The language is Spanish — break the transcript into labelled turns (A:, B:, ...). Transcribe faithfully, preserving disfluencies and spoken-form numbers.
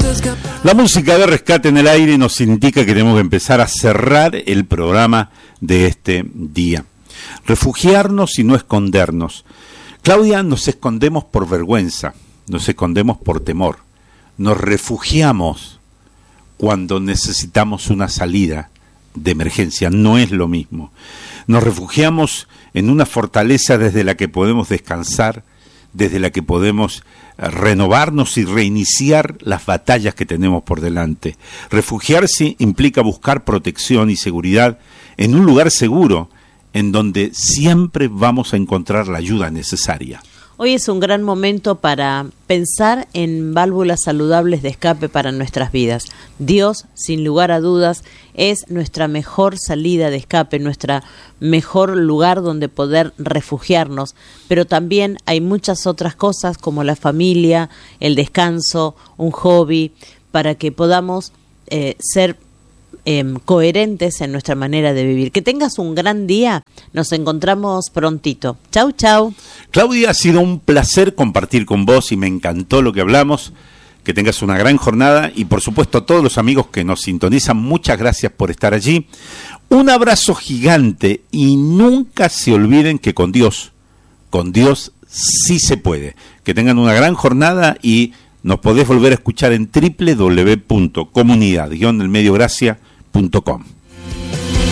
A: La música de Rescate en el Aire nos indica que tenemos que empezar a cerrar el programa de este día. Refugiarnos y no escondernos. Claudia, nos escondemos por vergüenza, nos escondemos por temor, nos refugiamos cuando necesitamos una salida de emergencia, no es lo mismo. Nos refugiamos en una fortaleza desde la que podemos descansar, desde la que podemos renovarnos y reiniciar las batallas que tenemos por delante. Refugiarse implica buscar protección y seguridad en un lugar seguro, en donde siempre vamos a encontrar la ayuda necesaria.
B: Hoy es un gran momento para pensar en válvulas saludables de escape para nuestras vidas. Dios, sin lugar a dudas, es nuestra mejor salida de escape, nuestro mejor lugar donde poder refugiarnos. Pero también hay muchas otras cosas como la familia, el descanso, un hobby, para que podamos eh, ser Eh, coherentes en nuestra manera de vivir. Que tengas un gran día. Nos encontramos prontito. Chau, chau.
A: Claudia, ha sido un placer compartir con vos y me encantó lo que hablamos. Que tengas una gran jornada y por supuesto a todos los amigos que nos sintonizan, muchas gracias por estar allí. Un abrazo gigante y nunca se olviden que con Dios, con Dios sí se puede. Que tengan una gran jornada y nos podés volver a escuchar en doble u doble u doble u punto comunidad guion del medio gracia punto com.